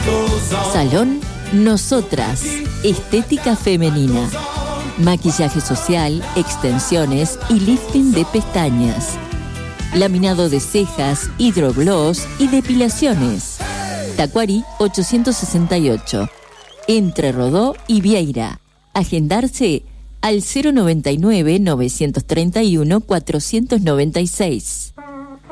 Salón Nosotras, estética femenina. Maquillaje social, extensiones y lifting de pestañas. Laminado de cejas, hidrogloss y depilaciones. Tacuarí 868. Entre Rodó y Vieira. Agendarse al 099-931-496.